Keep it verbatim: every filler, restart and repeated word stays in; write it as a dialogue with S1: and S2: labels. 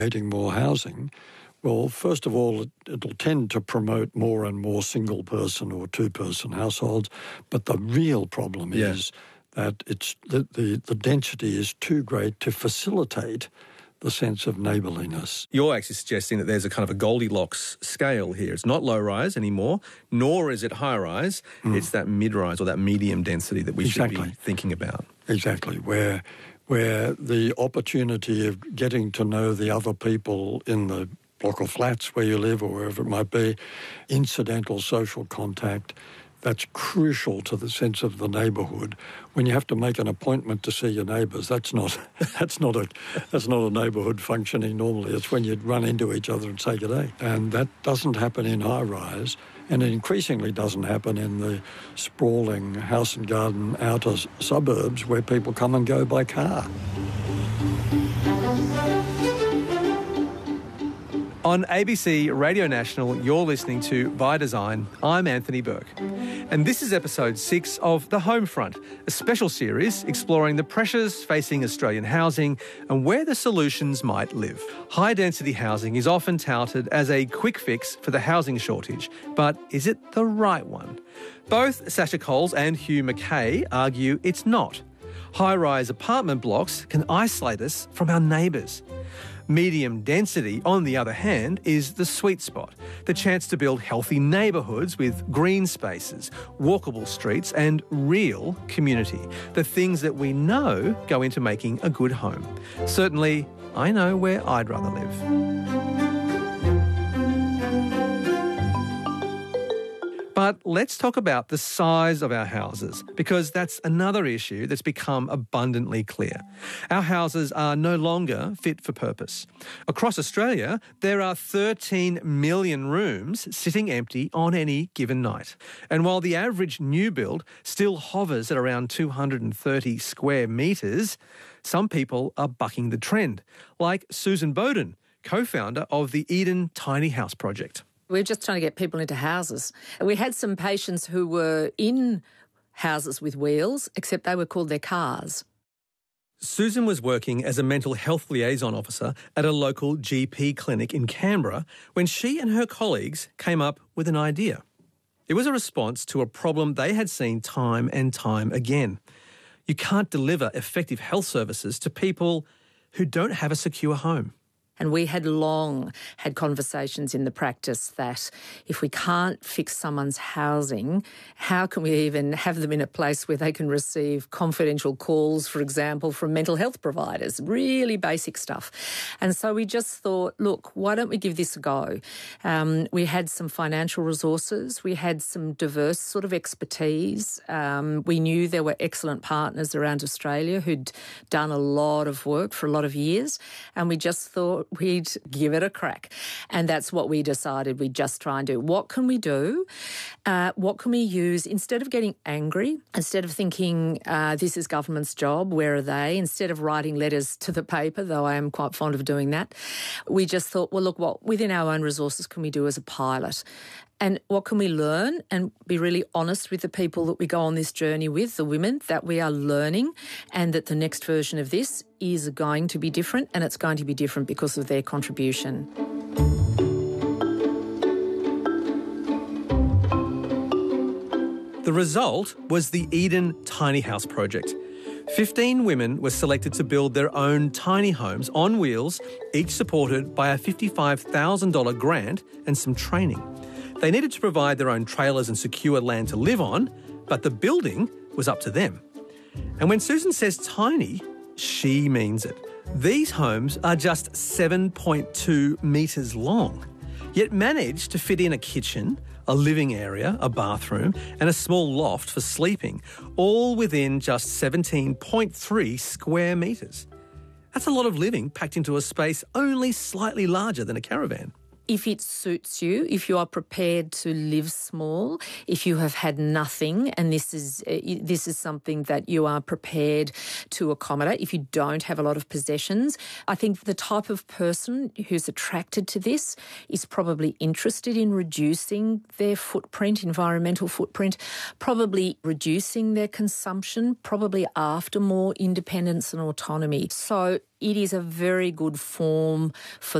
S1: creating more housing, well, first of all, it, it'll tend to promote more and more single-person or two-person households. But the real problem
S2: yeah.
S1: is that it's the, the, the density is too great to facilitate the sense of neighbourliness.
S2: You're actually suggesting that there's a kind of a Goldilocks scale here. It's not low-rise anymore, nor is it high-rise. Mm. It's that mid-rise or that medium density that we
S1: exactly.
S2: should be thinking about.
S1: Exactly, where where the opportunity of getting to know the other people in the block of flats where you live or wherever it might be, incidental social contact, that's crucial to the sense of the neighbourhood. When you have to make an appointment to see your neighbours, that's not that's not a that's not a neighbourhood functioning normally. It's when you run into each other and say good day. And that doesn't happen in high rise, and it increasingly doesn't happen in the sprawling house and garden outer suburbs where people come and go by car.
S2: On A B C Radio National, you're listening to By Design. I'm Anthony Burke. And this is episode six of The Home Front, a special series exploring the pressures facing Australian housing and where the solutions might live. High-density housing is often touted as a quick fix for the housing shortage, but is it the right one? Both Sasha Coles and Hugh Mackay argue it's not. High-rise apartment blocks can isolate us from our neighbours. Medium density, on the other hand, is the sweet spot, the chance to build healthy neighbourhoods with green spaces, walkable streets and real community, the things that we know go into making a good home. Certainly, I know where I'd rather live. But let's talk about the size of our houses, because that's another issue that's become abundantly clear. Our houses are no longer fit for purpose. Across Australia, there are thirteen million rooms sitting empty on any given night. And while the average new build still hovers at around two hundred thirty square metres, some people are bucking the trend, like Susan Bowden, co-founder of the Eden Tiny House Project.
S3: We're just trying to get people into houses. We had some patients who were in houses with wheels, except they were called their cars.
S2: Susan was working as a mental health liaison officer at a local G P clinic in Canberra when she and her colleagues came up with an idea. It was a response to a problem they had seen time and time again. You can't deliver effective health services to people who don't have a secure home.
S3: And we had long had conversations in the practice that if we can't fix someone's housing, how can we even have them in a place where they can receive confidential calls, for example, from mental health providers, really basic stuff. And so we just thought, look, why don't we give this a go? Um, we had some financial resources. We had some diverse sort of expertise. Um, we knew there were excellent partners around Australia who'd done a lot of work for a lot of years. And we just thought, we'd give it a crack. And that's what we decided we'd just try and do. What can we do? Uh, what can we use? Instead of getting angry, instead of thinking uh, this is government's job, where are they? Instead of writing letters to the paper, though I am quite fond of doing that, we just thought, well, look, what within our own resources can we do as a pilot? And what can we learn and be really honest with the people that we go on this journey with, the women, that we are learning and that the next version of this is going to be different, and it's going to be different because of their contribution.
S2: The result was the Eden Tiny House Project. Fifteen women were selected to build their own tiny homes on wheels, each supported by a fifty-five thousand dollars grant and some training. They needed to provide their own trailers and secure land to live on, but the building was up to them. And when Susan says tiny, she means it. These homes are just seven point two metres long, yet manage to fit in a kitchen, a living area, a bathroom, and a small loft for sleeping, all within just seventeen point three square metres. That's a lot of living packed into a space only slightly larger than a caravan.
S3: if it suits you, if you are prepared to live small, if you have had nothing and this is uh, this is something that you are prepared to accommodate, if you don't have a lot of possessions, I think the type of person who's attracted to this is probably interested in reducing their footprint, environmental footprint, probably reducing their consumption, probably after more independence and autonomy. So it is a very good form for